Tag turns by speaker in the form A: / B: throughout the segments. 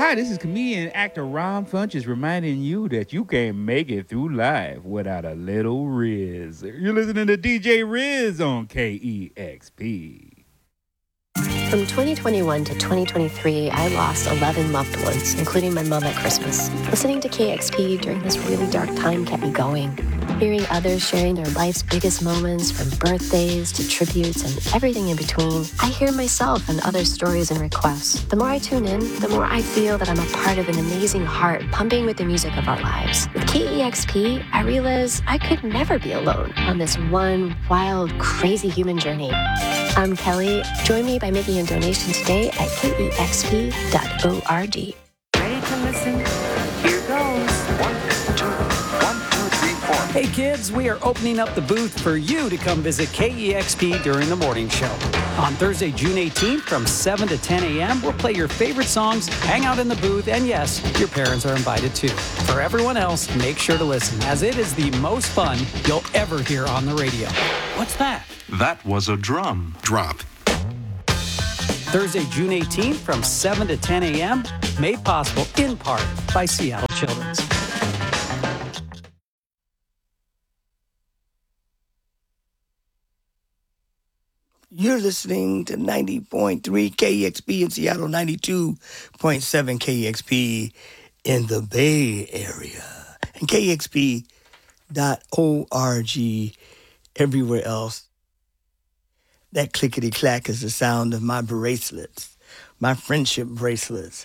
A: Hi, this is comedian and actor Ron Funches reminding you that you can't make it through life without a little Riz. You're listening to DJ Riz on KEXP.
B: From 2021 to 2023, I lost 11 loved ones, including my mom at Christmas. Listening to KXP during this really dark time kept me going. Hearing others sharing their life's biggest moments, from birthdays to tributes and everything in between, I hear myself and other stories and requests. The more I tune in, the more I feel that I'm a part of an amazing heart pumping with the music of our lives. With KEXP, I realize I could never be alone on this one wild, crazy human journey. I'm Kelly. Join me by making a donation today at kexp.org.
C: Ready to listen? Here goes.
D: 1, 2, 3, 4.
C: Hey kids, we are opening up the booth for you to come visit KEXP during the morning show. On Thursday, June 18th from 7 to 10 a.m., we'll play your favorite songs, hang out in the booth, and yes, your parents are invited too. For everyone else, make sure to listen, as it is the most fun you'll ever hear on the radio. What's that?
E: That was a drum.
D: Drop.
C: Thursday, June 18th from 7 to 10 a.m., made possible in part by Seattle Children's.
F: You're listening to 90.3 KEXP in Seattle, 92.7 KEXP in the Bay Area, and KEXP.org everywhere else. That clickety-clack is the sound of my bracelets, my friendship bracelets.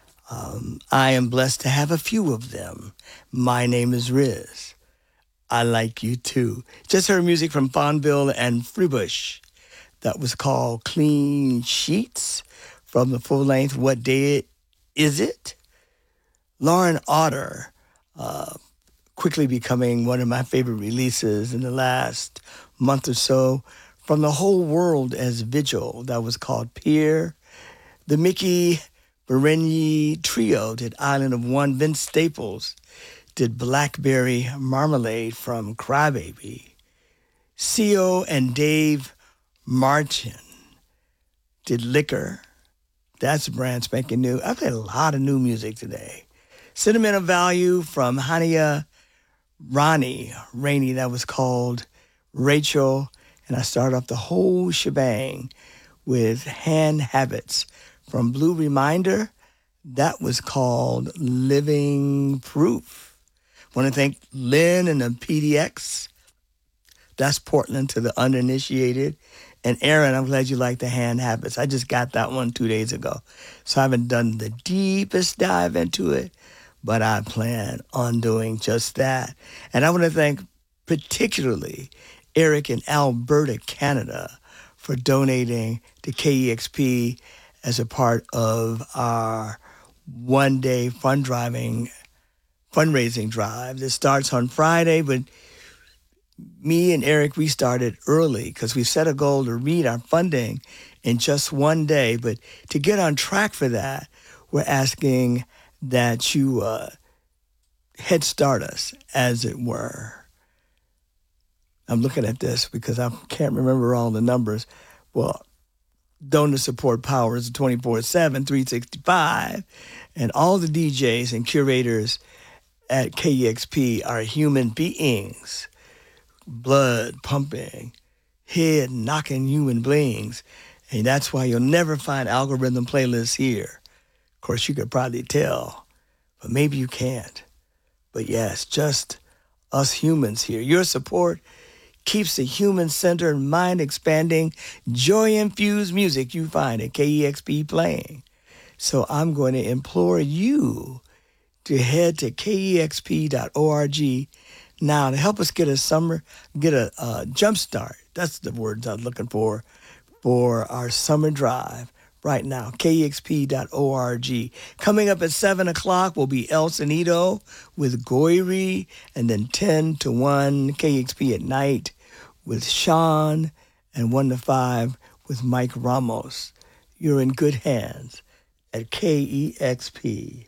F: I am blessed to have a few of them. My name is Riz. I like you too. Just heard music from Fonville and Freebush. That was called Clean Sheets from the full-length What Day Is It? Lauren Otter, quickly becoming one of my favorite releases in the last month or so, from the whole world as Vigil. That was called Pier. The Mickey Berenier Trio did Island of One. Vince Staples did Blackberry Marmalade from Crybaby. Co and Dave Martin did Liquor. That's brand spanking new. I played a lot of new music today. Sentimental Value from Hania Rainey. That was called Rachel. And I started off the whole shebang with Hand Habits from Blue Reminder. That was called Living Proof. Want to thank Lynn and the PDX. That's Portland to the uninitiated. And Aaron, I'm glad you like the Hand Habits. I just got that one 2 days ago. So I haven't done the deepest dive into it, but I plan on doing just that. And I want to thank particularly Eric in Alberta, Canada, for donating to KEXP as a part of our one-day fundraising drive. This starts on Friday, but me and Eric, we started early because we set a goal to read our funding in just one day. But to get on track for that, we're asking that you head start us, as it were. I'm looking at this because I can't remember all the numbers. Well, donor support power is 24/7, 365. And all the DJs and curators at KEXP are human beings. Blood pumping, head knocking human beings. And that's why you'll never find algorithm playlists here. Of course, you could probably tell, but maybe you can't. But yes, just us humans here. Your support keeps the human-centered, mind-expanding, joy-infused music you find at KEXP playing. So I'm going to implore you to head to KEXP.org now to help us get a jump start. That's the words I was looking for our summer drive right now. KEXP.org. Coming up at 7 o'clock will be El Sonido with Goiri, and then 10 to 1 KEXP at night with Sean, and 1 to 5 with Mike Ramos. You're in good hands at KEXP.